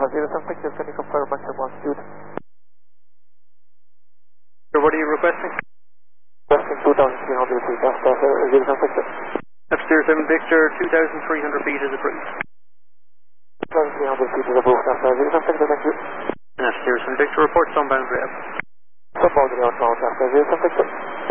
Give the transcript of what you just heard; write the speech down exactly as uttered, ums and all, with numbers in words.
zero seven picture, can you confirm maximum altitude? So what are you requesting? Requesting two thousand three hundred feet, after zero seven picture. F zero seven Victor, two thousand three hundred feet is approved. two thousand three hundred feet is approved, after zero seven picture, thank you. And F zero seven Victor, report sunbound rail. Sunbound rail, after zero seven picture.